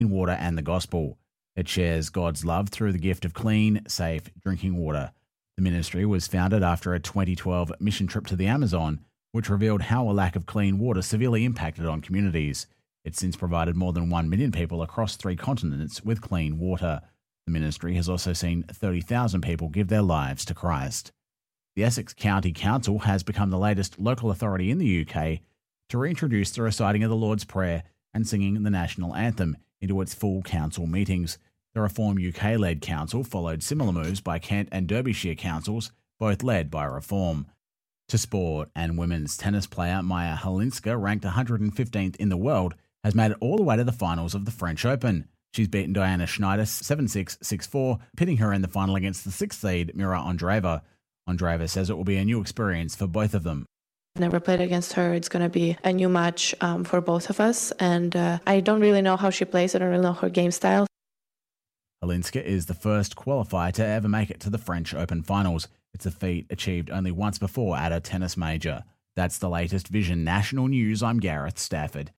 water and the gospel. It shares God's love through the gift of clean, safe drinking water. The ministry was founded after a 2012 mission trip to the Amazon, which revealed how a lack of clean water severely impacted on communities. It's since provided more than 1 million people across 3 continents with clean water. The ministry has also seen 30,000 people give their lives to Christ. The Essex County Council has become the latest local authority in the UK to reintroduce the reciting of the Lord's Prayer and singing the national anthem into its full council meetings. The Reform UK-led council followed similar moves by Kent and Derbyshire councils, both led by Reform. To sport, and women's tennis player Maya Halinska, ranked 115th in the world, has made it all the way to the finals of the French Open. She's beaten Diana Schneider 7-6, 6-4, pitting her in the final against the 6th seed Mira Andreeva. Andreeva says it will be a new experience for both of them. I've never played against her. It's going to be a new match for both of us, and I don't really know how she plays. I don't really know her game style. Halinska is the first qualifier to ever make it to the French Open finals. It's a feat achieved only once before at a tennis major. That's the latest Vision National News. I'm Gareth Stafford.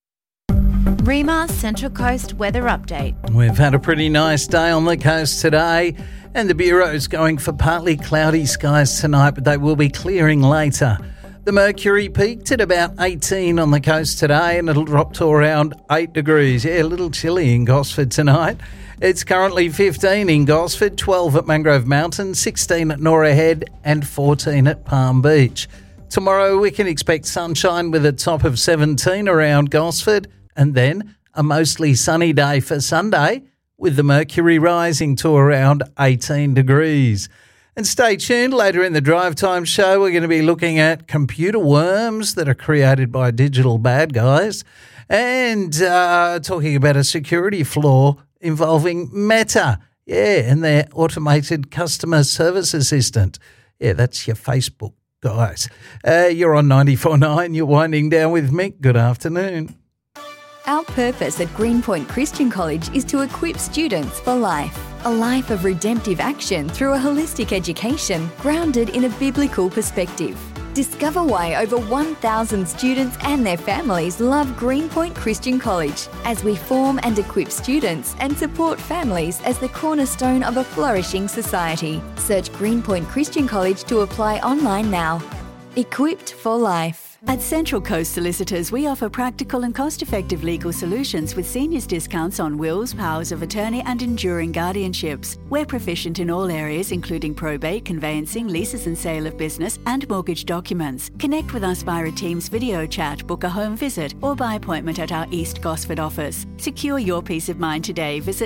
REMA Central Coast weather update. We've had a pretty nice day on the coast today, and the Bureau's going for partly cloudy skies tonight, but they will be clearing later. The mercury peaked at about 18 on the coast today, and it'll drop to around 8 degrees. Yeah, a little chilly in Gosford tonight. It's currently 15 in Gosford, 12 at Mangrove Mountain, 16 at Norah Head, and 14 at Palm Beach. Tomorrow we can expect sunshine with a top of 17 around Gosford, and then a mostly sunny day for Sunday, with the mercury rising to around 18 degrees. And stay tuned, later in the Drive Time show, we're going to be looking at computer worms that are created by digital bad guys, and talking about a security flaw involving Meta, and their automated customer service assistant. Yeah, that's your Facebook, guys. You're on 94.9, you're winding down with Mick. Good afternoon. Our purpose at Greenpoint Christian College is to equip students for life. A life of redemptive action through a holistic education grounded in a biblical perspective. Discover why over 1,000 students and their families love Greenpoint Christian College as we form and equip students and support families as the cornerstone of a flourishing society. Search Greenpoint Christian College to apply online now. Equipped for life. At Central Coast Solicitors, we offer practical and cost-effective legal solutions with seniors discounts on wills, powers of attorney and enduring guardianships. We're proficient in all areas including probate, conveyancing, leases and sale of business and mortgage documents. Connect with us via a Teams video chat, book a home visit or by appointment at our East Gosford office. Secure your peace of mind today. Visit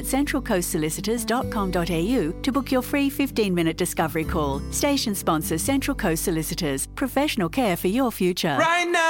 centralcoastsolicitors.com.au to book your free 15-minute discovery call. Station sponsor Central Coast Solicitors. Professional care for your future. Right now.